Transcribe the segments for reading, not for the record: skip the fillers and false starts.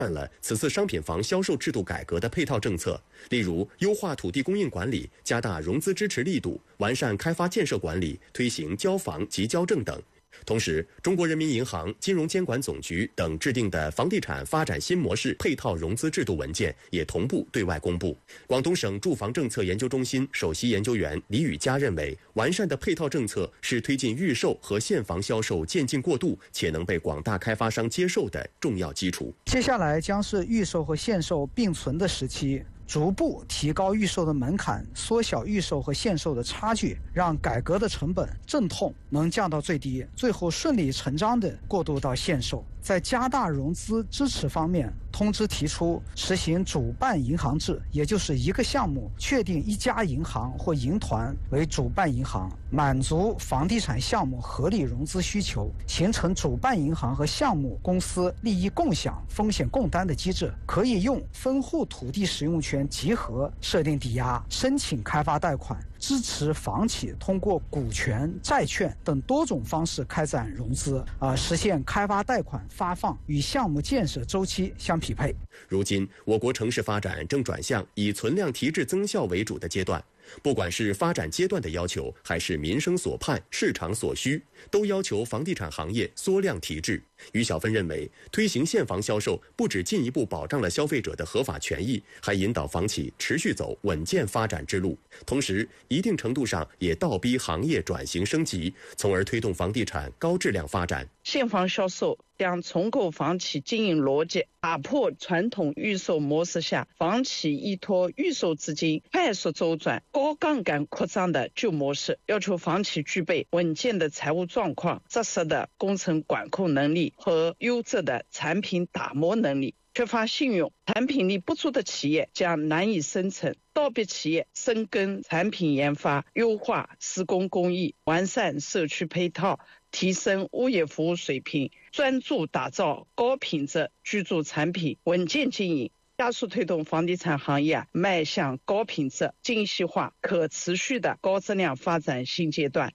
了此次商品房销售制度改革的配套政策，例如优化土地供应管理、加大融资支持力度、完善开发建设管理、推行交房及交证等。同时，中国人民银行、金融监管总局等制定的房地产发展新模式配套融资制度文件也同步对外公布。广东省住房政策研究中心首席研究员李宇佳认为，完善的配套政策是推进预售和现房销售渐进过渡且能被广大开发商接受的重要基础。 接下来将是预售和现售并存的时期，逐步提高预售的门槛，缩小预售和现售的差距，让改革的成本阵痛能降到最低，最后顺理成章地过渡到现售。在加大融资支持方面，通知提出实行主办银行制，也就是一个项目确定一家银行或银团为主办银行，满足房地产项目合理融资需求，形成主办银行和项目公司利益共享、风险共担的机制，可以用分户土地使用权集合设定抵押、申请开发贷款，支持房企通过股权、债券等多种方式开展融资，实现开发贷款发放与项目建设周期相匹配。 如今，我国城市发展正转向以存量提质增效为主的阶段。不管是发展阶段的要求，还是民生所盼、市场所需，都要求房地产行业缩量提质。于小芬认为，推行现房销售不只进一步保障了消费者的合法权益，还引导房企持续走稳健发展之路，同时一定程度上也倒逼行业转型升级，从而推动房地产高质量发展。 现房销售将重构房企经营逻辑，打破传统预售模式下房企依托预售资金快速周转、高杠杆扩张的旧模式，要求房企具备稳健的财务状况、扎实的工程管控能力和优质的产品打磨能力。缺乏信用、产品力不足的企业将难以生存，倒闭企业深耕产品研发，优化施工工艺，完善社区配套，提升物业服务水平，专注打造高品质居住产品，稳健经营，加速推动房地产行业迈向高品质、精细化、可持续的高质量发展新阶段。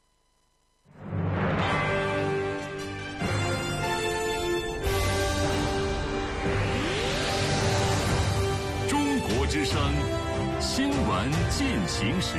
中国之声新闻进行时。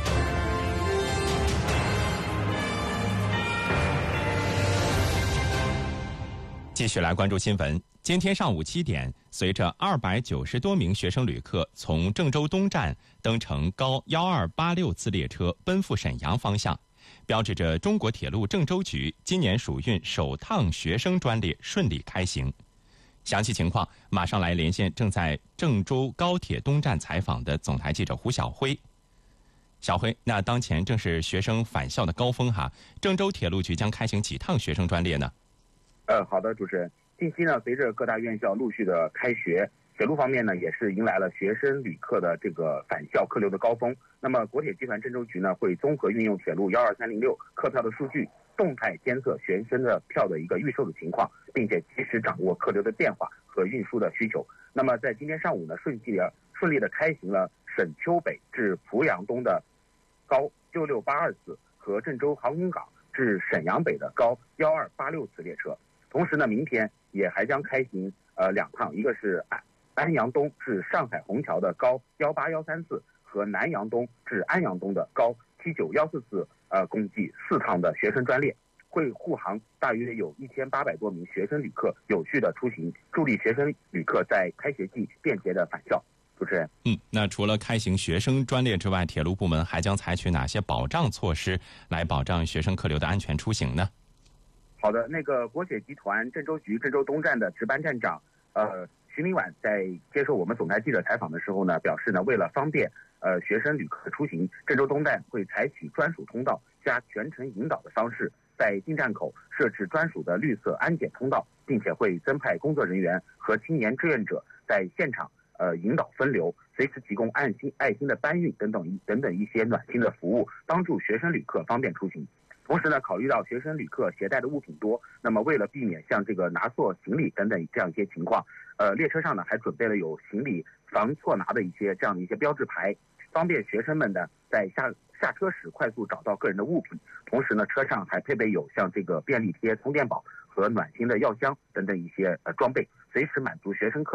继续来关注新闻。今天上午7点，随着290多名学生旅客从郑州东站登乘高1286次列车奔赴沈阳方向，标志着中国铁路郑州局今年暑运首趟学生专列顺利开行。详细情况马上来连线正在郑州高铁东站采访的总台记者胡晓辉。小辉，那当前正是学生返校的高峰哈，郑州铁路局将开行几趟学生专列呢？ 好的，主持人。近期呢，随着各大院校陆续的开学，铁路方面呢也是迎来了学生旅客的这个返校客流的高峰。那么国铁集团郑州局呢会综合运用铁路12306客票的数据，动态监测学生的票的一个预售的情况，并且及时掌握客流的变化和运输的需求。那么在今天上午呢，顺利的开行了沈丘北至濮阳东的高6682次和郑州航空港至沈阳北的高1286次列车。同时呢，明天也还将开行2趟，一个是安阳东至上海虹桥的高18134次和南阳东至安阳东的高7914次，共计4趟的学生专列，会护航大约有1800多名学生旅客有序的出行，助力学生旅客在开学季便捷的返校。主持人， 那除了开行学生专列之外，铁路部门还将采取哪些保障措施来保障学生客流的安全出行呢？ 好的，那个国铁集团郑州局郑州东站的值班站长徐明晚在接受我们总台记者采访的时候呢，表示呢，为了方便学生旅客出行，郑州东站会采取专属通道加全程引导的方式，在进站口设置专属的绿色安检通道，并且会增派工作人员和青年志愿者在现场引导分流，随时提供爱心的搬运等等一些暖心的服务，帮助学生旅客方便出行。同时呢，考虑到学生旅客携带的物品多，那么为了避免像这个拿错行李等等这样一些情况，列车上呢还准备了有行李防错拿的这样的一些标志牌，方便学生们呢在下车时快速找到个人的物品。同时呢，车上还配备有像这个便利贴、充电宝和暖心的药箱等等一些装备，随时满足学生客